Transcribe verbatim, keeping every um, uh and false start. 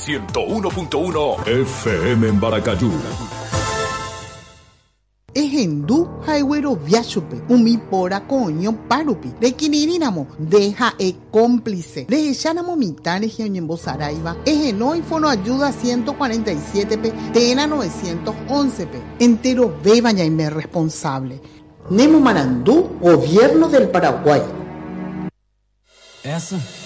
ciento uno punto uno F M en Baracayú. Ejendu haiwero viachupe, umi pora coño parupi, de kinirinamo, deja e cómplice, de echanamo mitad en Saraiva, ejeno y fono ayuda ciento cuarenta y siete pe, tena novecientos once pe, entero bebaña y me responsable. Nemo Marandú, Gobierno del Paraguay. Essa